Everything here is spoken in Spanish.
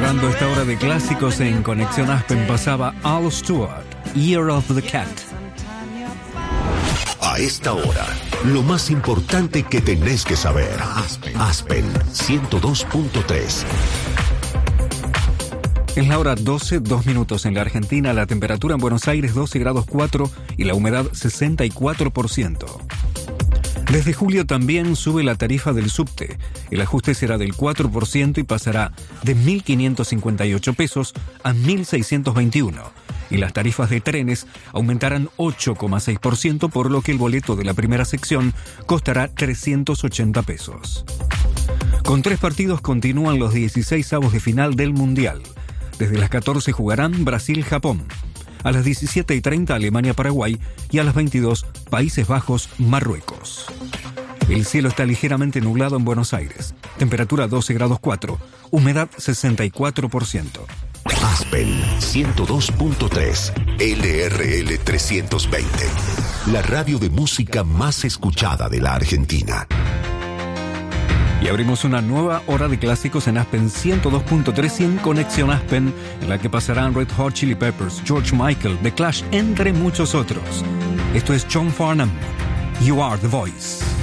Cerrando esta hora de clásicos en Conexión Aspen pasaba Al Stewart, Year of the Cat. A esta hora, lo más importante que tenés que saber. Aspen 102.3. Es la hora 12, 2 minutos en la Argentina, la temperatura en Buenos Aires 12 grados 4 y la humedad 64%. Desde julio también sube la tarifa del subte. El ajuste será del 4% y pasará de 1.558 pesos a 1.621. Y las tarifas de trenes aumentarán 8,6%, por lo que el boleto de la primera sección costará 380 pesos. Con 3 partidos continúan los 16avos de final del Mundial. Desde las 14 jugarán Brasil-Japón. A las 17:30 Alemania-Paraguay y a las 22 Países Bajos-Marruecos. El cielo está ligeramente nublado en Buenos Aires. Temperatura 12 grados 4. Humedad 64%. Aspen 102.3. LRL 320. La radio de música más escuchada de la Argentina. Y abrimos una nueva hora de clásicos en Aspen 102.3 y en Conexión Aspen, en la que pasarán Red Hot Chili Peppers, George Michael, The Clash, entre muchos otros. Esto es John Farnham, You Are the Voice.